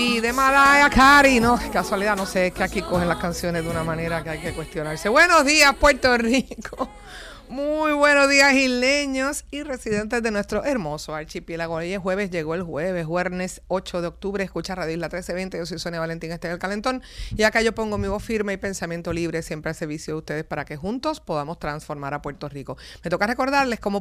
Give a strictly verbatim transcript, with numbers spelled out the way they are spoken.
Y de Mariah Carey, no, casualidad, no sé, es que aquí cogen las canciones de una manera que hay que cuestionarse. Buenos días, Puerto Rico. Muy buenos días, isleños y residentes de nuestro hermoso archipiélago. Hoy es jueves, llegó el jueves, jueves ocho de octubre. Escucha Radio Isla trece veinte. Yo soy Sonia Valentín, este es el Calentón. Y acá yo pongo mi voz firme y pensamiento libre siempre al servicio de ustedes para que juntos podamos transformar a Puerto Rico. Me toca recordarles cómo